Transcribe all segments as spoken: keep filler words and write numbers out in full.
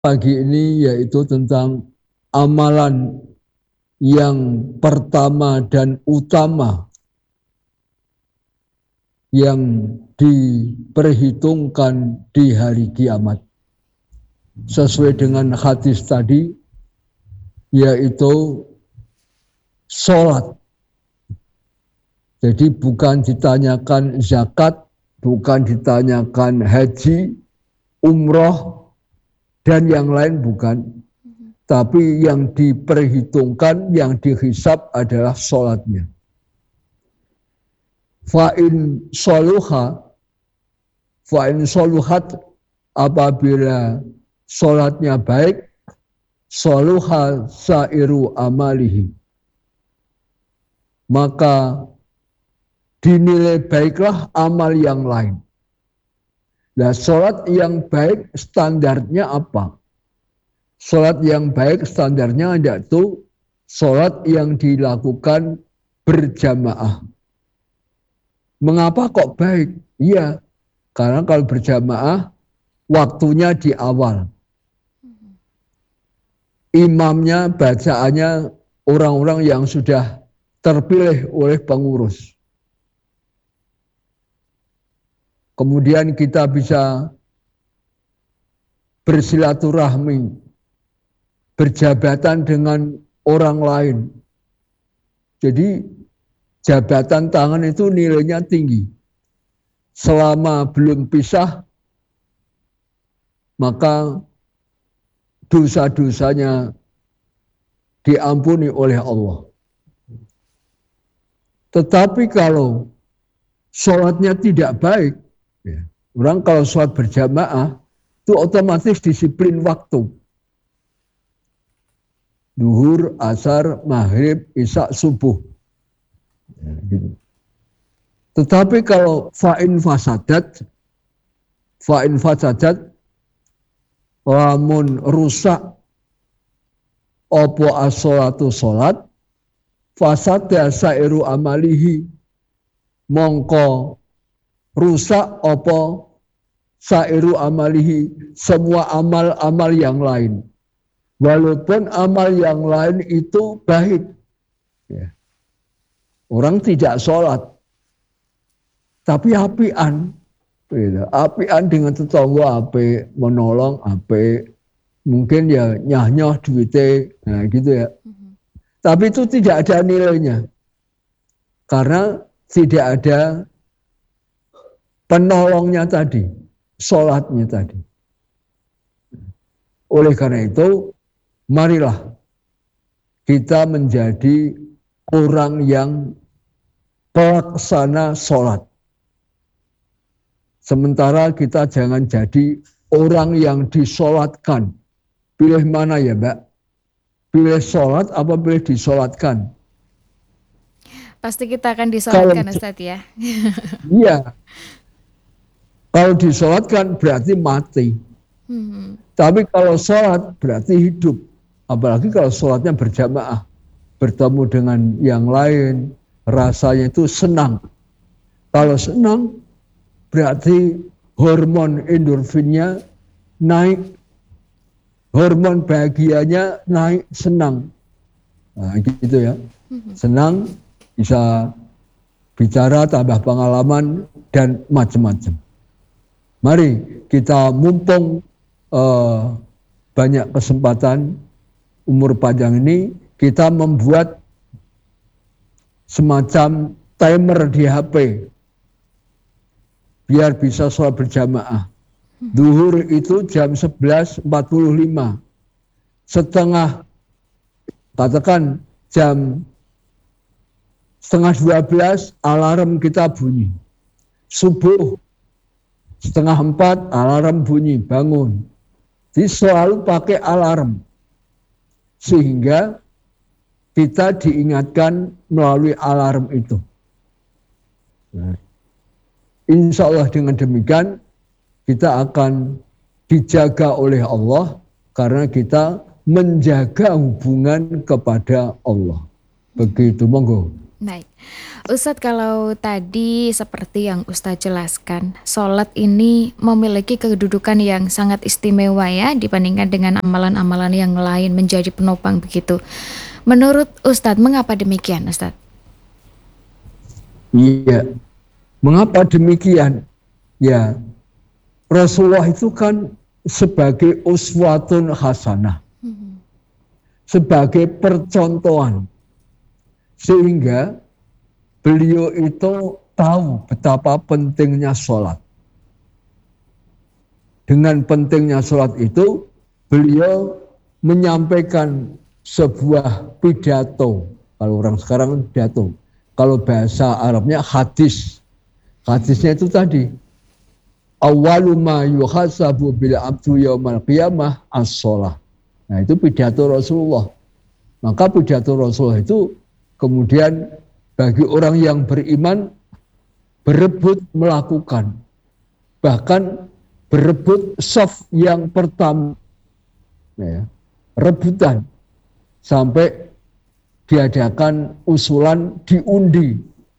pagi ini yaitu tentang amalan yang pertama dan utama yang diperhitungkan di hari kiamat. Sesuai dengan hadis tadi, yaitu sholat. Jadi bukan ditanyakan zakat, bukan ditanyakan haji, umroh, dan yang lain bukan. Tapi yang diperhitungkan, yang dihisab adalah sholatnya. Fa'in soluha, fa'in soluhat, apabila sholatnya baik, soluha sa'iru amalihi, maka dinilai baiklah amal yang lain. Nah, sholat yang baik standarnya apa? Sholat yang baik standarnya yaitu sholat yang dilakukan berjamaah. Mengapa kok baik? Iya, karena kalau berjamaah waktunya di awal. Imamnya, bacaannya orang-orang yang sudah terpilih oleh pengurus. Kemudian kita bisa bersilaturahmi, berjabatan dengan orang lain. Jadi jabatan tangan itu nilainya tinggi. Selama belum pisah, maka dosa-dosanya diampuni oleh Allah. Tetapi kalau sholatnya tidak baik, ya, orang kalau sholat berjamaah itu otomatis disiplin waktu. Duhur, asar, maghrib, isya, subuh. Ya, gitu. Tetapi kalau fa'in fasadat, fa'in fasadat, lamun rusak opo as-sholatu sholat, fasada sa'iru amalihi, mongko rusak opo sa'iru amalihi, semua amal-amal yang lain. Walaupun amal yang lain itu baik. Ya. Orang tidak sholat, tapi apian. Gitu. Apian dengan tetangga, api menolong, api mungkin ya nyah-nyah duitnya, nah gitu ya. Mm-hmm. Tapi itu tidak ada nilainya. Karena tidak ada penolongnya tadi, sholatnya tadi. Oleh karena itu, marilah kita menjadi orang yang pelaksana sholat. Sementara kita jangan jadi orang yang disolatkan. Pilih mana ya, Mbak? Pilih sholat apa pilih disolatkan? Pasti kita akan disolatkan, Ustadz ya. Iya. Kalau disolatkan berarti mati. Hmm. Tapi kalau sholat berarti hidup. Apalagi kalau sholatnya berjamaah. Bertemu dengan yang lain. Rasanya itu senang. Kalau senang berarti hormon endorfinnya naik. Hormon bahagianya naik, senang. Nah gitu ya. Senang, bisa bicara, tambah pengalaman, dan macam-macam. Mari kita mumpung uh, banyak kesempatan umur panjang ini, kita membuat semacam timer di H P biar bisa sholat berjamaah. Duhur itu jam sebelas empat puluh lima. Setengah, katakan jam setengah dua belas alarm kita bunyi. Subuh setengah empat alarm bunyi, bangun. Jadi selalu pakai alarm. Sehingga kita diingatkan melalui alarm itu. Nah, insya Allah dengan demikian kita akan dijaga oleh Allah karena kita menjaga hubungan kepada Allah. Begitu, monggo. Baik. Ustadz, kalau tadi seperti yang Ustadz jelaskan, sholat ini memiliki kedudukan yang sangat istimewa ya dibandingkan dengan amalan-amalan yang lain, menjadi penopang begitu. Menurut Ustadz, mengapa demikian Ustadz? Iya, mengapa demikian? Ya, Rasulullah itu kan sebagai uswatun hasanah, Hmm. sebagai percontohan, sehingga beliau itu tahu betapa pentingnya sholat. Dengan pentingnya sholat itu, beliau menyampaikan sebuah pidato. Kalau orang sekarang pidato, kalau bahasa Arabnya hadis. Hadisnya itu tadi, awwalu ma yuhasabu bil abdu yaumal qiyamah as-sholah. Nah, itu pidato Rasulullah. Maka pidato Rasulullah itu kemudian bagi orang yang beriman berebut melakukan, bahkan berebut saf yang pertama, ya, rebutan sampai diadakan usulan diundi.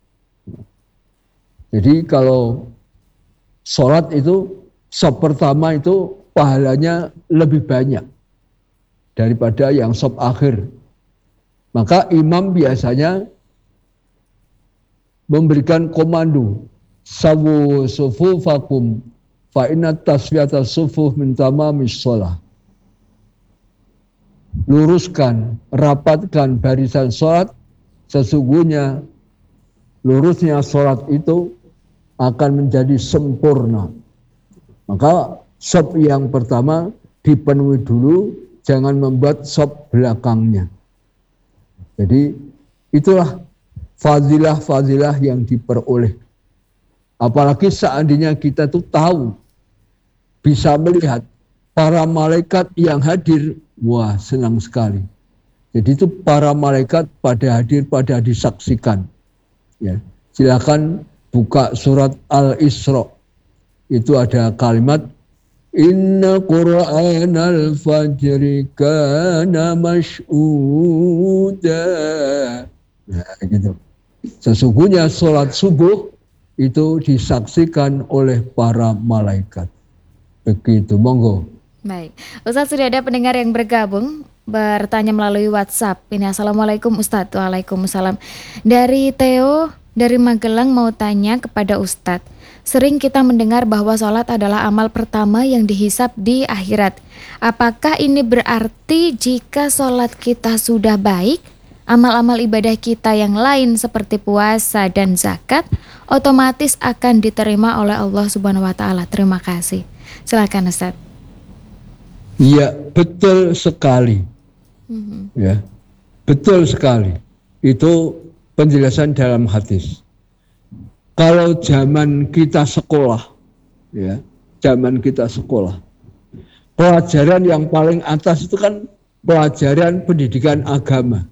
Jadi kalau sholat itu saf pertama itu pahalanya lebih banyak daripada yang saf akhir. Maka imam biasanya memberikan komando, sawu sufufakum fa inna tasfiyata sufuf min tamamis shalah. Luruskan, rapatkan barisan sholat, sesungguhnya lurusnya sholat itu akan menjadi sempurna. Maka sop yang pertama dipenuhi dulu, jangan membuat sop belakangnya. Jadi itulah fadilah-fadilah yang diperoleh. Apalagi seandainya kita tuh tahu, bisa melihat para malaikat yang hadir, wah senang sekali. Jadi itu para malaikat pada hadir, pada disaksikan. Ya, silakan buka surat Al-Isra. Itu ada kalimat Inna Qur'anal fajri kana mash'uda. Nah, gitu. Sesungguhnya sholat subuh itu disaksikan oleh para malaikat. Begitu, monggo. Baik, Ustadz, sudah ada pendengar yang bergabung bertanya melalui WhatsApp. Ini, Assalamualaikum Ustadz. Waalaikumsalam. Dari Theo dari Magelang mau tanya kepada Ustadz. Sering kita mendengar bahwa sholat adalah amal pertama yang dihisap di akhirat. Apakah ini berarti jika sholat kita sudah baik, amal-amal ibadah kita yang lain seperti puasa dan zakat otomatis akan diterima oleh Allah Subhanahu wa Ta'ala? Terima kasih. Silakan Ustaz. Iya, betul sekali. Mm-hmm. Ya, betul sekali. Itu penjelasan dalam hadis. Kalau zaman kita sekolah, ya, zaman kita sekolah, pelajaran yang paling atas itu kan pelajaran pendidikan agama.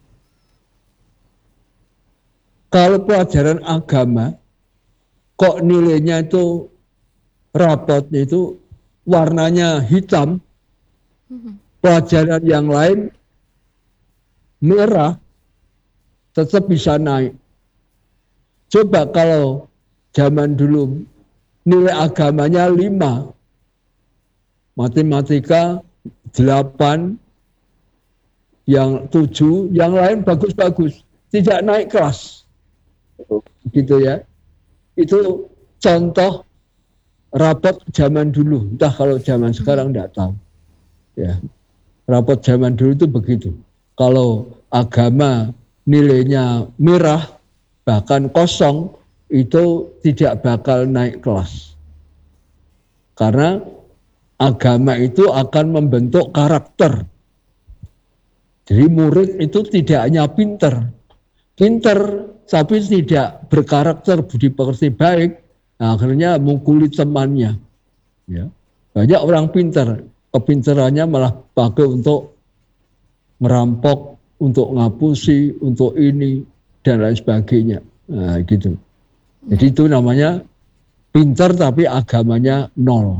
Kalau pelajaran agama, kok nilainya itu rapotnya itu warnanya hitam, pelajaran yang lain merah, tetap bisa naik. Coba kalau zaman dulu nilai agamanya lima, matematika delapan, yang tujuh, yang lain bagus-bagus, tidak naik kelas. Gitu ya. Itu contoh rapot zaman dulu. Entah kalau zaman sekarang tidak tahu. Ya. Rapot zaman dulu itu begitu. Kalau agama nilainya merah, bahkan kosong, itu tidak bakal naik kelas. Karena agama itu akan membentuk karakter. Jadi murid itu tidak hanya pinter, pinter tapi tidak berkarakter, budi pekerti baik, nah, akhirnya mengkuli temannya. Ya. Banyak orang pinter, kepinterannya malah pakai untuk merampok, untuk ngapusi, untuk ini, dan lain sebagainya. Nah, gitu. Jadi itu namanya pinter tapi agamanya nol.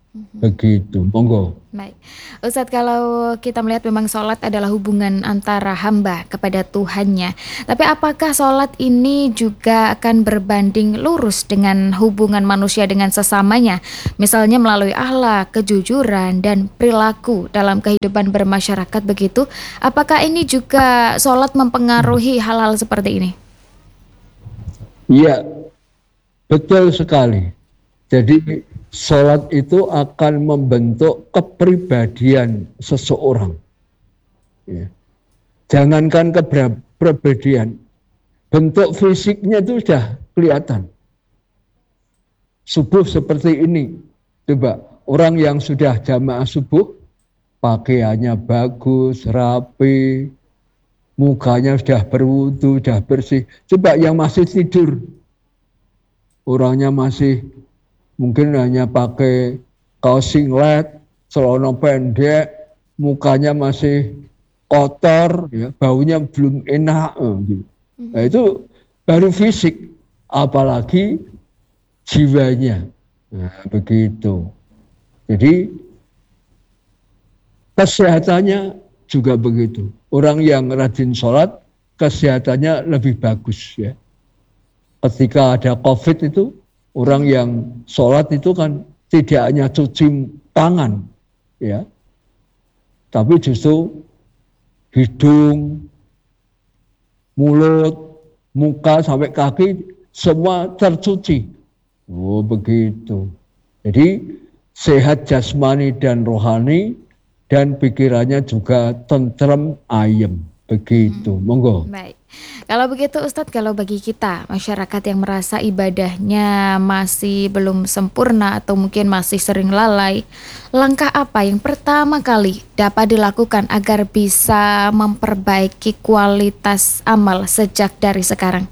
Begitu, monggo. Baik, Ustadz, kalau kita melihat memang sholat adalah hubungan antara hamba kepada Tuhannya, tapi apakah sholat ini juga akan berbanding lurus dengan hubungan manusia dengan sesamanya, misalnya melalui akhlak, kejujuran, dan perilaku dalam kehidupan bermasyarakat begitu? Apakah ini juga sholat mempengaruhi hal-hal seperti ini? Iya, betul sekali. Jadi sholat itu akan membentuk kepribadian seseorang. Ya. Jangankan kepribadian, bentuk fisiknya itu sudah kelihatan. Subuh seperti ini, coba orang yang sudah jamaah subuh, pakaiannya bagus, rapi, mukanya sudah berwudu, sudah bersih. Coba yang masih tidur, orangnya masih mungkin hanya pakai kaos singlet, celana pendek, mukanya masih kotor, ya, baunya belum enak. Gitu. Nah, itu baru fisik, apalagi jiwanya. Nah, begitu. Jadi kesehatannya juga begitu. Orang yang rajin sholat, kesehatannya lebih bagus. Ya. Ketika ada COVID itu, orang yang sholat itu kan tidak hanya cuci tangan, ya, tapi justru hidung, mulut, muka sampai kaki semua tercuci. Oh begitu. Jadi sehat jasmani dan rohani dan pikirannya juga tentrem ayem. Begitu. Hmm. Monggo. Baik. Kalau begitu Ustadz, kalau bagi kita masyarakat yang merasa ibadahnya masih belum sempurna atau mungkin masih sering lalai, langkah apa yang pertama kali dapat dilakukan agar bisa memperbaiki kualitas amal sejak dari sekarang?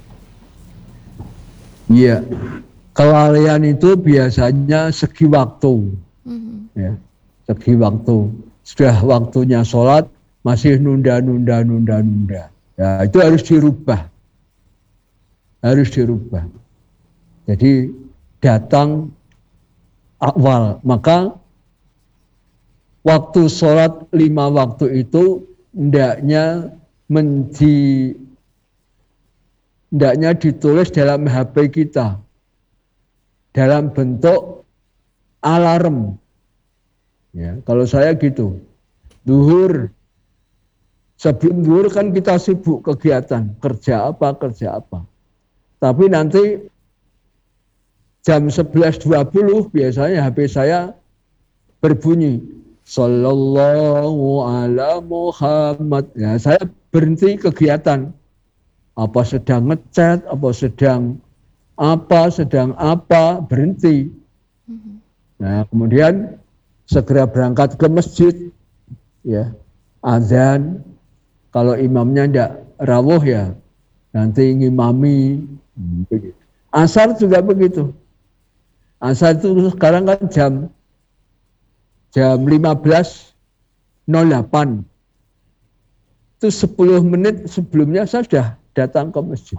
Iya, kelalaian itu biasanya segi waktu, mm-hmm. ya, segi waktu. Sudah waktunya sholat masih nunda, nunda, nunda, nunda. Ya, itu harus dirubah. Harus dirubah. Jadi datang awal. Maka waktu sholat lima waktu itu hendaknya menji, hendaknya ditulis dalam H P kita. Dalam bentuk alarm. Ya, kalau saya gitu. Duhur. Sebelum zuhur kan kita sibuk kegiatan, kerja apa, kerja apa. Tapi nanti jam sebelas dua puluh biasanya H P saya berbunyi. Sallallahu ala Muhammad. Ya, saya berhenti kegiatan. Apa sedang ngechat, apa sedang apa, sedang apa, berhenti. Nah, kemudian segera berangkat ke masjid. Ya, azan. Kalau imamnya tidak rawuh ya nanti ngimami. Asar juga begitu. Asar itu sekarang kan jam jam lima belas nol delapan. Itu sepuluh menit sebelumnya saya sudah datang ke masjid.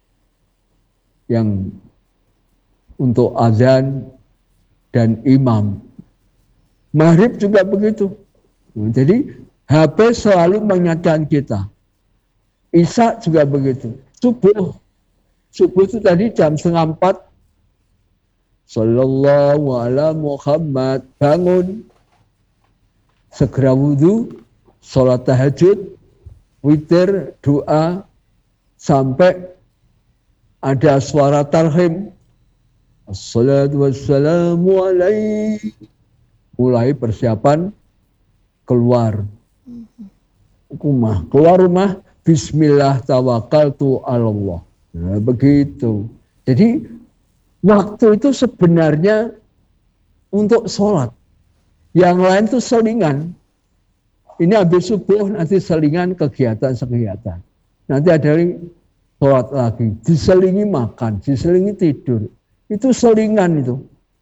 Yang untuk azan dan imam. Maghrib juga begitu. Jadi H P selalu mengingatkan kita. Isya juga begitu. Subuh. Subuh itu tadi jam setengah empat. Sallallahu ala Muhammad. Bangun. Segera wudhu. Sholat tahajud. Witir. Doa. Sampai ada suara tarhim. Assalatu wassalamu alaihi. Mulai persiapan keluar rumah, keluar rumah, bismillah tawakkaltu alallah. Nah, begitu. Jadi waktu itu sebenarnya untuk sholat. Yang lain itu selingan. Ini habis subuh, nanti selingan kegiatan-kegiatan. Nanti ada yang sholat lagi, diselingi makan, diselingi tidur. Itu selingan itu.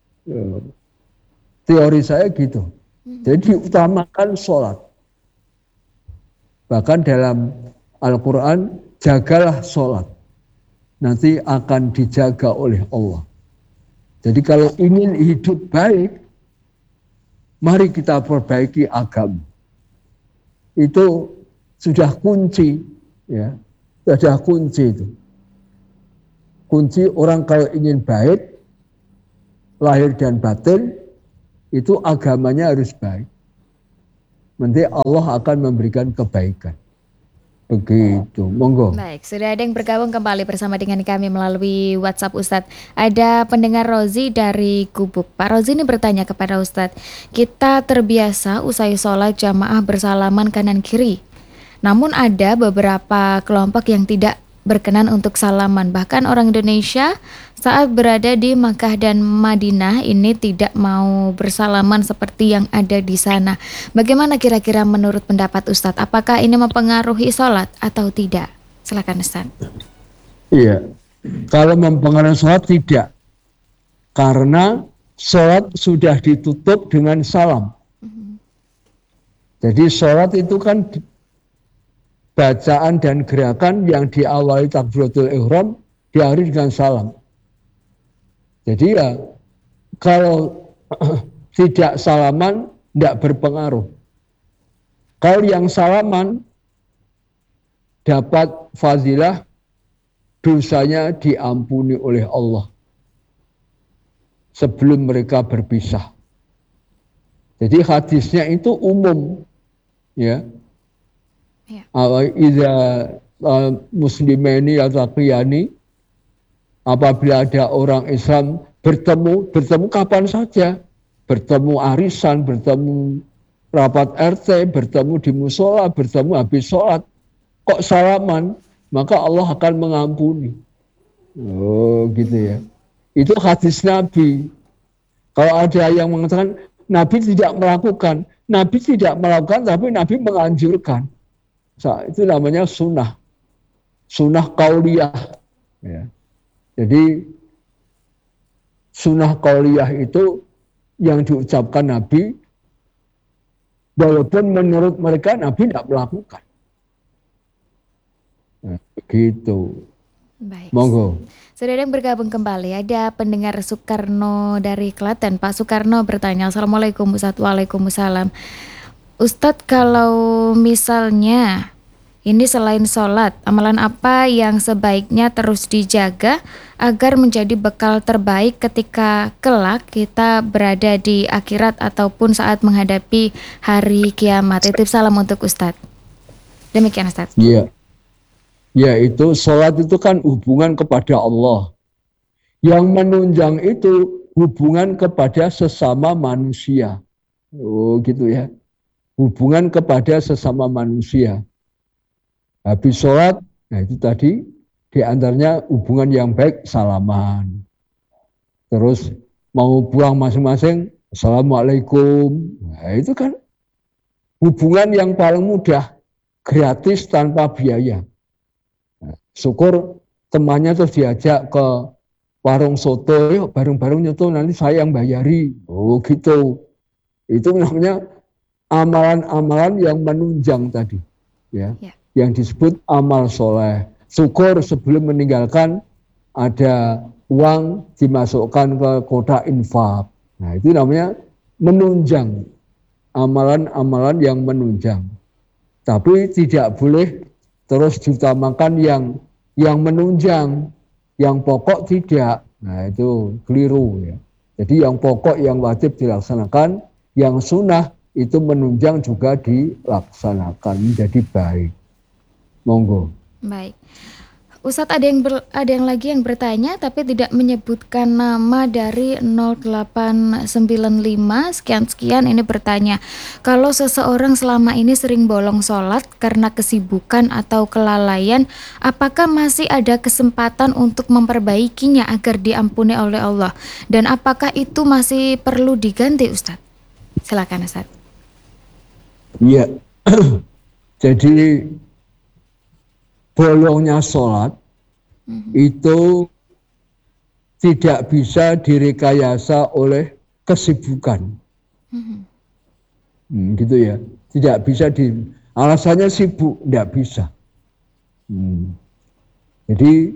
Teori saya gitu. Jadi utamakan sholat. Bahkan dalam Al-Quran, jagalah sholat. Nanti akan dijaga oleh Allah. Jadi kalau ingin hidup baik, mari kita perbaiki agama. Itu sudah kunci, ya, sudah kunci itu. Kunci orang kalau ingin baik, lahir dan batin, itu agamanya harus baik. Nanti Allah akan memberikan kebaikan. Begitu, monggo. Baik, sudah ada yang bergabung kembali bersama dengan kami melalui WhatsApp Ustadz. Ada pendengar Rozi dari Gubuk. Pak Rozi ini bertanya kepada Ustadz, kita terbiasa usai sholat jamaah bersalaman kanan kiri. Namun ada beberapa kelompok yang tidak berkenan untuk salaman. Bahkan orang Indonesia saat berada di Makkah dan Madinah ini tidak mau bersalaman seperti yang ada di sana. Bagaimana kira-kira menurut pendapat Ustadz? Apakah ini mempengaruhi sholat atau tidak? Silakan Ustadz. Iya, kalau mempengaruhi sholat tidak. Karena sholat sudah ditutup dengan salam. Jadi sholat itu kan bacaan dan gerakan yang diawali takbiratul ihram diakhiri dengan salam. Jadi ya kalau tidak salaman tidak berpengaruh. Kalau yang salaman dapat fadilah, dosanya diampuni oleh Allah sebelum mereka berpisah. Jadi hadisnya itu umum, ya. Idza uh, muslimani yaltaqiyani, apabila ada orang Islam bertemu, bertemu kapan saja, bertemu arisan, bertemu rapat R T, bertemu di musola, bertemu habis sholat, kok salaman, maka Allah akan mengampuni. Oh gitu ya. Itu hadis Nabi. Kalau ada yang mengatakan Nabi tidak melakukan, Nabi tidak melakukan tapi Nabi menganjurkan. Itu namanya sunnah, sunnah qauliyah. Ya. Jadi sunnah qauliyah itu yang diucapkan Nabi, walaupun menurut mereka Nabi tidak melakukan. Nah, begitu. Baik. Monggo. Sudah ada yang bergabung kembali. Ada pendengar Soekarno dari Klaten. Pak Soekarno bertanya, Assalamualaikum Ustadz. Waalaikumsalam. Ustadz, kalau misalnya ini selain sholat, amalan apa yang sebaiknya terus dijaga agar menjadi bekal terbaik ketika kelak kita berada di akhirat ataupun saat menghadapi hari kiamat? Titip salam untuk Ustadz. Demikian Ustadz. Iya. Ya, itu sholat itu kan hubungan kepada Allah. Yang menunjang itu hubungan kepada sesama manusia. Oh gitu ya. Hubungan kepada sesama manusia. Habis sholat, nah itu tadi diantaranya hubungan yang baik, salaman. Terus mau pulang masing-masing, Assalamualaikum. Nah itu kan hubungan yang paling mudah, gratis tanpa biaya. Nah, syukur temannya terus diajak ke warung soto, yuk bareng-bareng nyoto, nanti saya yang bayari. Oh gitu. Itu namanya amalan-amalan yang menunjang tadi. Ya. Ya. Yang disebut amal soleh. Syukur sebelum meninggalkan ada uang dimasukkan ke kotak infak. Nah itu namanya menunjang. Amalan-amalan yang menunjang. Tapi tidak boleh terus diutamakan yang yang menunjang. Yang pokok tidak. Nah itu keliru ya. Jadi yang pokok yang wajib dilaksanakan, yang sunnah itu menunjang juga dilaksanakan menjadi baik. Monggo. Baik. Ustadz, ada yang ber, ada yang lagi yang bertanya tapi tidak menyebutkan nama dari nol delapan sembilan lima sekian-sekian ini bertanya, kalau seseorang selama ini sering bolong sholat karena kesibukan atau kelalaian, apakah masih ada kesempatan untuk memperbaikinya agar diampuni oleh Allah? Dan apakah itu masih perlu diganti Ustadz? Silakan Ustadz. Iya. Jadi bolongnya sholat mm-hmm. itu tidak bisa direkayasa oleh kesibukan, mm-hmm. hmm, gitu ya. Tidak bisa di alasannya sibuk, tidak bisa. Hmm. Jadi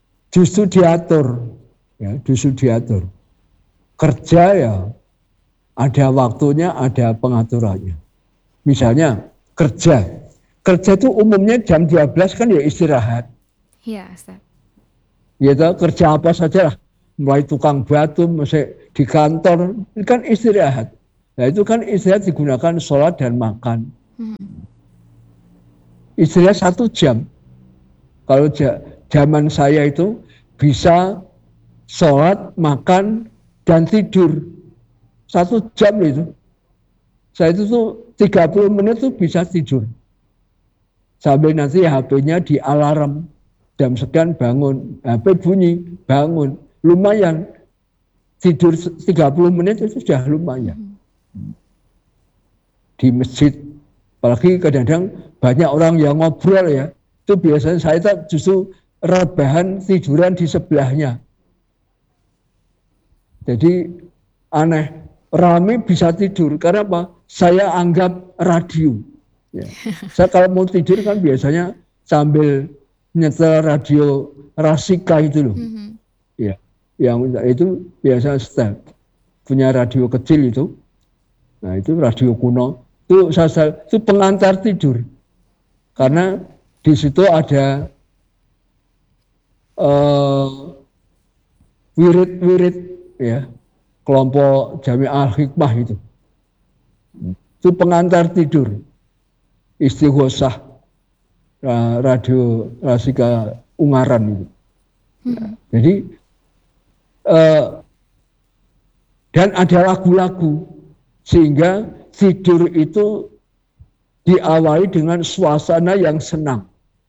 justru diatur, ya, justru diatur. Kerja ya ada waktunya, ada pengaturannya. Misalnya kerja. Kerja itu umumnya jam dua belas kan ya istirahat. Iya, Ustaz. Ya toh, kerja apa saja lah. Mulai tukang batu, masih di kantor, itu kan istirahat. Nah itu kan istirahat digunakan sholat dan makan. Hmm. Istirahat satu jam. Kalau ja, zaman saya itu bisa sholat, makan, dan tidur. Satu jam itu. Saya itu tuh tiga puluh menit tuh bisa tidur. Sampai nanti H P-nya di alarm. Jam sekian bangun. H P bunyi, bangun. Lumayan. Tidur tiga puluh menit itu sudah lumayan. Di masjid. Apalagi kadang-kadang banyak orang yang ngobrol ya. Itu biasanya saya justru rebahan tiduran di sebelahnya. Jadi aneh. Rame bisa tidur. Karena apa? Saya anggap radio. Ya. Saya kalau mau tidur kan biasanya sambil nyetel radio Rasika itu loh. Mm-hmm. Ya, yang itu biasa setel. Punya radio kecil itu. Nah, itu radio kuno. Itu saya itu pengantar tidur. Karena di situ ada uh, wirid-wirid ya. Kelompok Jami'ah Hikmah itu. Itu pengantar tidur. Istighosah. Radio Rasika Ungaran itu. Hmm. Nah, jadi eh, dan ada lagu-lagu sehingga tidur itu diawali dengan suasana yang senang.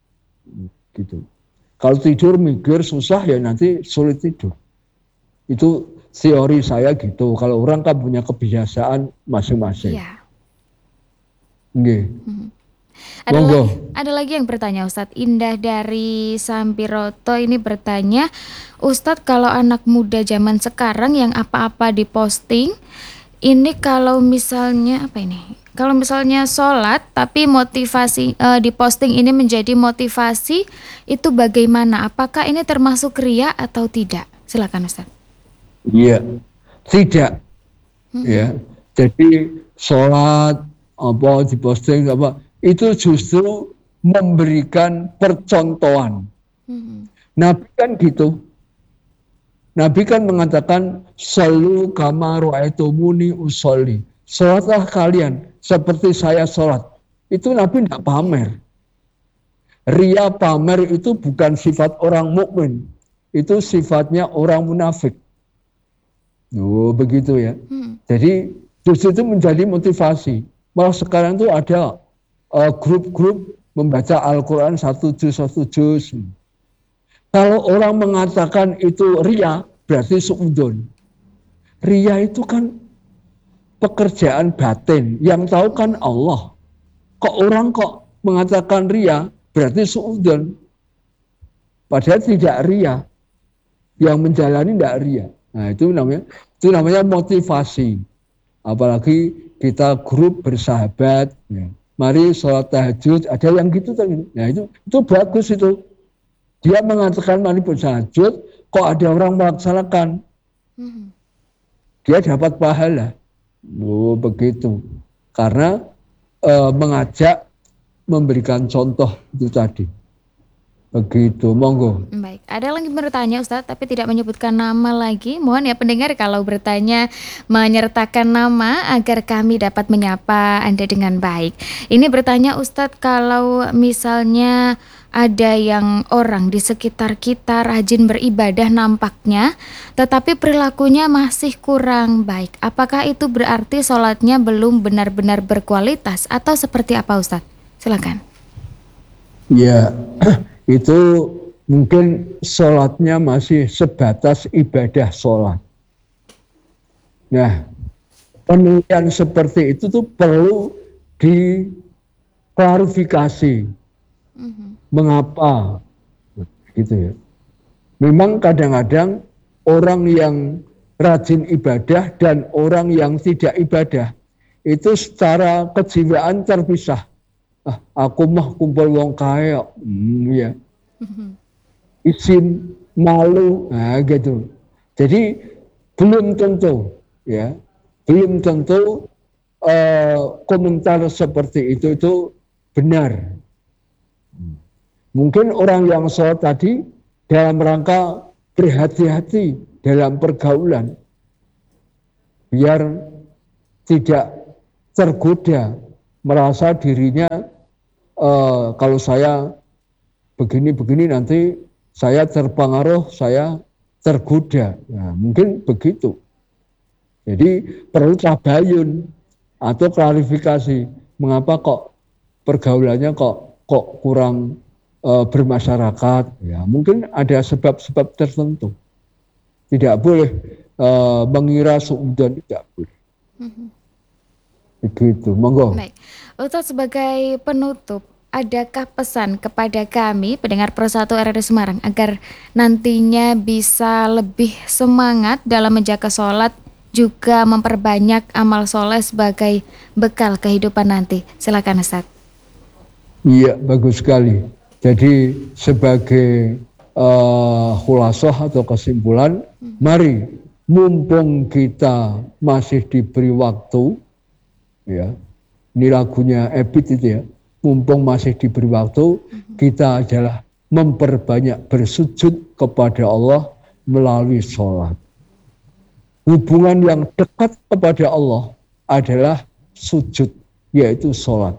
Gitu. Kalau tidur mikir susah ya nanti sulit tidur. Itu teori saya gitu. Kalau orang kan punya kebiasaan masing-masing. Iya. Nggih. Hmm. Ada lagi, ada lagi yang bertanya, Ustadz. Indah dari Sampiroto ini bertanya, Ustadz, kalau anak muda zaman sekarang yang apa-apa diposting, ini kalau misalnya apa ini? Kalau misalnya sholat tapi motivasi uh, diposting ini menjadi motivasi, itu bagaimana? Apakah ini termasuk riya atau tidak? Silakan, Ustadz. Iya, tidak. Hmm. Ya, jadi sholat apa diposting apa? Itu justru memberikan percontohan. Hmm. Nabi kan gitu. Nabi kan mengatakan shollu kama ra'aitumuni usolli. Sholatlah kalian seperti saya sholat. Itu Nabi tidak pamer. Ria pamer itu bukan sifat orang mukmin. Itu sifatnya orang munafik. Oh, begitu ya. Hmm. Jadi justru itu menjadi motivasi. Malah sekarang itu ada Uh, grup-grup membaca Al-Quran satu juz satu juz. Kalau orang mengatakan itu ria, berarti suudon. Ria itu kan pekerjaan batin, yang tahu kan Allah. Kok orang kok mengatakan ria, berarti suudon. Padahal tidak ria, yang menjalani tidak ria. Nah itu namanya, itu namanya motivasi. Apalagi kita grup bersahabat. Ya. Mari sholat tahajud, ada yang gitu kan. Nah itu itu bagus itu. Dia mengatakan mari bertahajud, kok ada orang melaksanakan. Hmm. Dia dapat pahala. Oh begitu. Karena e, mengajak, memberikan contoh itu tadi. Begitu, monggo. Baik, ada lagi bertanya Ustadz, tapi tidak menyebutkan nama lagi. Mohon ya pendengar kalau bertanya menyertakan nama agar kami dapat menyapa Anda dengan baik. Ini bertanya Ustadz, kalau misalnya ada yang orang di sekitar kita rajin beribadah nampaknya, tetapi perilakunya masih kurang baik. Apakah itu berarti sholatnya belum benar-benar berkualitas atau seperti apa Ustadz? Silakan. Ya. Itu mungkin sholatnya masih sebatas ibadah sholat. Nah, penilaian seperti itu tuh perlu diklarifikasi. Mm-hmm. Mengapa? Gitu ya. Memang kadang-kadang orang yang rajin ibadah dan orang yang tidak ibadah itu secara kejiwaan terpisah. Ah, aku mah kumpul wong kaya, hmm, ya. Isin, malu, nah gitu. Jadi belum tentu, ya. belum tentu uh, komentar seperti itu itu benar. Mungkin orang yang sholat tadi dalam rangka berhati-hati dalam pergaulan, biar tidak tergoda, merasa dirinya uh, kalau saya begini-begini nanti saya terpengaruh, saya tergoda. Nah, mungkin begitu. Jadi perlu tabayun atau klarifikasi, mengapa kok pergaulannya kok kok kurang uh, bermasyarakat. Ya, mungkin ada sebab-sebab tertentu. Tidak boleh uh, mengira suudzon, tidak boleh. Mm-hmm. Begitu, monggo. Baik, Ustadz, sebagai penutup, adakah pesan kepada kami pendengar Pro satu R R I Semarang agar nantinya bisa lebih semangat dalam menjaga sholat, juga memperbanyak amal soleh sebagai bekal kehidupan nanti? Silakan Ustadz. Iya, bagus sekali. Jadi sebagai uh, khulasoh atau kesimpulan, hmm. mari mumpung kita masih diberi waktu, ya, ini lagunya Ebit itu ya, mumpung masih diberi waktu, kita adalah memperbanyak bersujud kepada Allah melalui sholat. Hubungan yang dekat kepada Allah adalah sujud, yaitu sholat.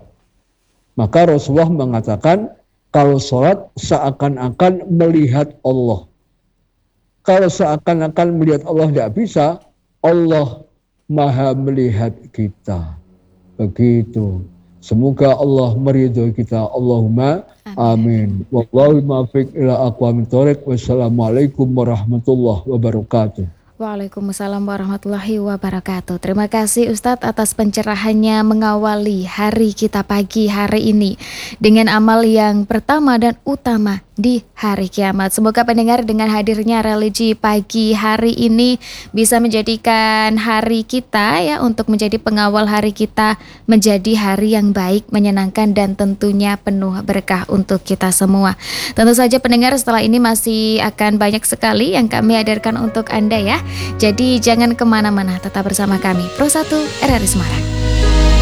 Maka Rasulullah mengatakan, kalau sholat seakan-akan melihat Allah. Kalau seakan-akan melihat Allah tidak bisa, Allah maha melihat kita. Begitu. Semoga Allah meridhoi kita. Allahumma amin. Wallahu muwaffiq ila aqwamit thoriq. Wassalamualaikum warahmatullahi wabarakatuh. Waalaikumsalam warahmatullahi wabarakatuh. Terima kasih Ustadz atas pencerahannya mengawali hari kita pagi hari ini dengan amal yang pertama dan utama di hari kiamat. Semoga pendengar dengan hadirnya religi pagi hari ini bisa menjadikan hari kita ya untuk menjadi pengawal hari kita menjadi hari yang baik, menyenangkan dan tentunya penuh berkah untuk kita semua. Tentu saja pendengar, setelah ini masih akan banyak sekali yang kami hadirkan untuk Anda ya. Jadi jangan kemana-mana, tetap bersama kami Pro satu R R I Semarang.